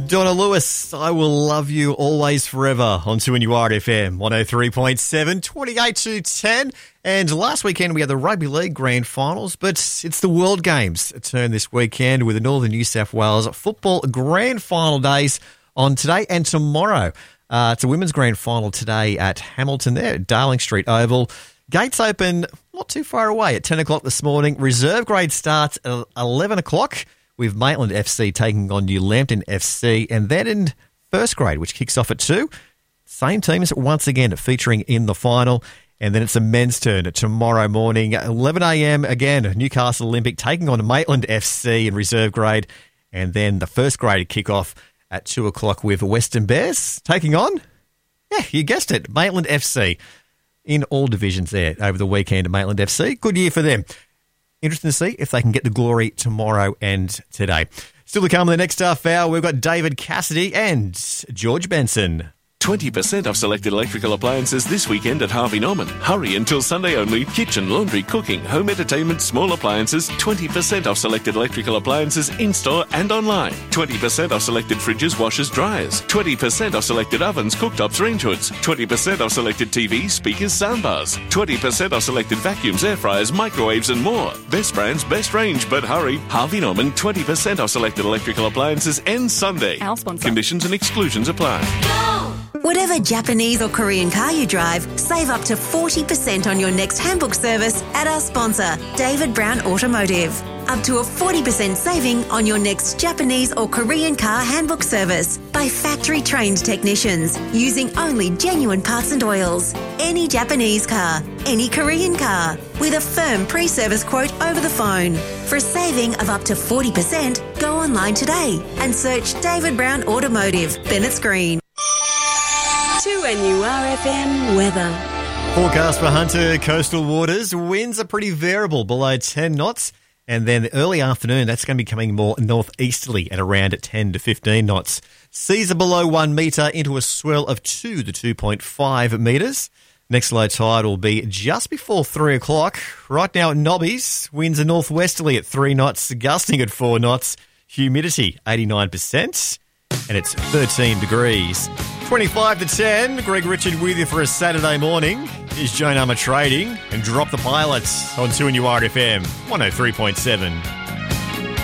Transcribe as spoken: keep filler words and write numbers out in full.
Donna Lewis, I will love you always forever on two N U R F M, one oh three point seven, twenty-eight to ten. And last weekend we had the Rugby League Grand Finals, but it's the World Games turn this weekend with the Northern New South Wales Football Grand Final days on today and tomorrow. Uh, it's a women's grand final today at Hamilton there at Darling Street Oval. Gates open not too far away at ten o'clock this morning. Reserve grade starts at eleven o'clock with Maitland F C taking on New Lambton F C. And then in first grade, which kicks off at two, same teams once again featuring in the final. And then it's a men's turn tomorrow morning, eleven a.m. again, Newcastle Olympic taking on Maitland F C in reserve grade. And then the first grade kick-off at two o'clock with Western Bears taking on, yeah, you guessed it, Maitland F C. In all divisions there over the weekend at Maitland F C. Good year for them. Interesting to see if they can get the glory tomorrow and today. Still to come in the next half hour, we've got David Cassidy and George Benson. twenty percent off selected electrical appliances this weekend at Harvey Norman. Hurry until Sunday only. Kitchen, laundry, cooking, home entertainment, small appliances. twenty percent off selected electrical appliances in-store and online. twenty percent off selected fridges, washers, dryers. twenty percent off selected ovens, cooktops, range hoods. twenty percent off selected T Vs, speakers, soundbars. twenty percent off selected vacuums, air fryers, microwaves and more. Best brands, best range, but hurry. Harvey Norman, twenty percent off selected electrical appliances ends Sunday. Our sponsor. Conditions and exclusions apply. Go! Whatever Japanese or Korean car you drive, save up to forty percent on your next handbook service at our sponsor, David Brown Automotive. Up to a forty percent saving on your next Japanese or Korean car handbook service by factory-trained technicians using only genuine parts and oils. Any Japanese car, any Korean car, with a firm pre-service quote over the phone. For a saving of up to forty percent, go online today and search David Brown Automotive, Bennett's Green. two N U R F M weather. Forecast for Hunter coastal waters. Winds are pretty variable, below ten knots. And then the early afternoon, that's going to be coming more northeasterly at around ten to fifteen knots. Seas are below one metre into a swell of two to two point five metres. Next low tide will be just before three o'clock. Right now at Nobbies, winds are northwesterly at three knots, gusting at four knots. Humidity, eighty-nine percent. And it's thirteen degrees. twenty-five to ten, Greg Richard with you for a Saturday morning. Here's Joan Armour Trading and Drop the Pilots on two N U R F M, one oh three point seven.